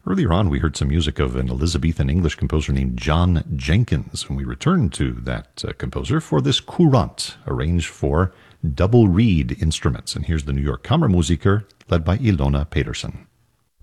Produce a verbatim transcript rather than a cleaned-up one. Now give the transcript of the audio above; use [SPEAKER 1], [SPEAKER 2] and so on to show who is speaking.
[SPEAKER 1] Earlier on, we heard some music of an Elizabethan English composer named John Jenkins, and we returned to that uh, composer for this Courant, arranged for double reed instruments. And here's the New York Kammermusiker, led by Ilona Pedersen.